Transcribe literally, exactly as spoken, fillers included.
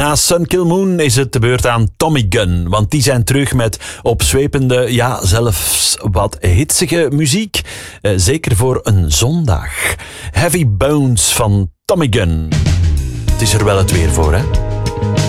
Na Sun Kil Moon is het de beurt aan Tommy Gunn, want die zijn terug met opzwepende, ja zelfs wat hitsige muziek. Uh, zeker voor een zondag. Heavy Bones van Tommy Gunn. Het is er wel het weer voor, hè?